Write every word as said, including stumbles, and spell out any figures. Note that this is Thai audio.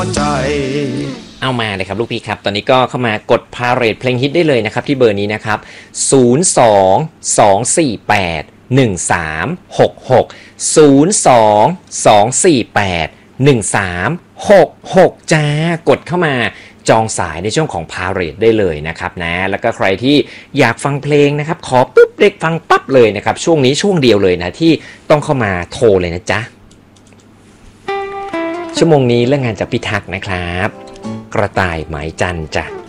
ใจเอามาเลยครับลูกพี่ครับตอนนี้ก็เข้ามากดพาเรทเพลงฮิตได้เลยนะครับที่เบอร์นี้นะครับศูนย์ สอง สอง สี่ แปด หนึ่ง สาม หก หก ศูนย์ สอง สอง สี่ แปด หนึ่ง สาม หก หกจ้ากดเข้ามาจองสายในช่วงของพาเรทได้เลยนะครับนะแล้วก็ใครที่อยากฟังเพลงนะครับขอปุ๊บเด็กฟังปั๊บเลยนะครับช่วงนี้ช่วงเดียวเลยนะที่ต้องเข้ามาโทรเลยนะจ๊ะชั่วโมงนี้เรื่องงานจากพิทักษ์นะครับกระต่ายหมายจันทร์จ้ะ